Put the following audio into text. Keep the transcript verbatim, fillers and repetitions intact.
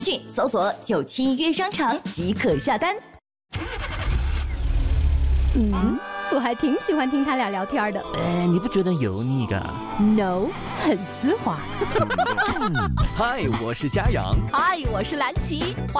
去搜索九七约商场即可下单。 嗯，我还挺喜欢听他俩聊天的。 呃，你不觉得油腻噶 ？No， 很丝滑。 嗨，我是嘉阳。 嗨，我是蓝琪。欢